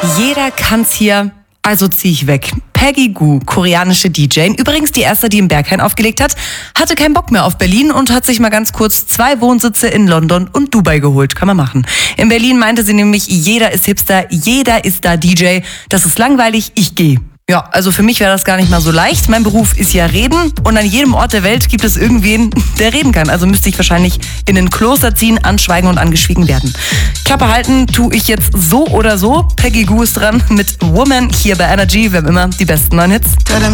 Jeder kann's hier, also zieh ich weg. Peggy Gou, koreanische DJ, übrigens die erste, die im Berghain aufgelegt hat, hatte keinen Bock mehr auf Berlin und hat sich mal ganz kurz 2 Wohnsitze in London und Dubai geholt. Kann man machen. In Berlin meinte sie nämlich, jeder ist Hipster, jeder ist da DJ. Das ist langweilig, ich gehe. Ja, also für mich wäre das gar nicht mal so leicht. Mein Beruf ist ja reden und an jedem Ort der Welt gibt es irgendwen, der reden kann. Also müsste ich wahrscheinlich in ein Kloster ziehen, anschweigen und angeschwiegen werden. Klappe halten tue ich jetzt so oder so. Peggy Gou ist dran mit Woman hier bei Energy. Wir haben immer die besten neuen Hits.